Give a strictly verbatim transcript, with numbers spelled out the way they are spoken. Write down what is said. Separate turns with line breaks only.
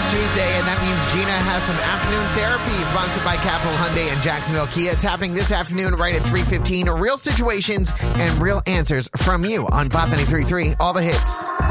Tuesday, and that means Gina has some afternoon therapy sponsored by Capital Hyundai and Jacksonville Kia. It's happening this afternoon right at three fifteen. Real situations and real answers from you on Pop ninety-three point three. All the hits.